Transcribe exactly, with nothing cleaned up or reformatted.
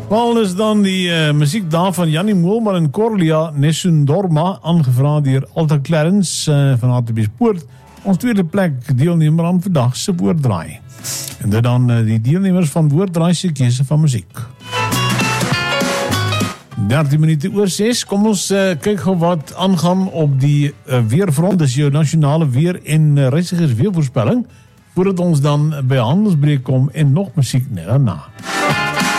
Wel is dan die uh, muziek daar van Jannie Moelman en Corlia Nesundorma, aangevraagd door Alta Clarence uh, van H T B Spoort, ons tweede plek deelnemer aan vandag se woorddraai. En dit dan uh, die deelnemers van woorddraai se keuse van muziek. dertien minute oor ses, kom ons uh, kyk gou wat aangaan op die uh, weerfront, dis jou nasionale weer en uh, reisigersweervoorspelling, voordat ons dan by handelsbreek kom en nog muziek net daarna.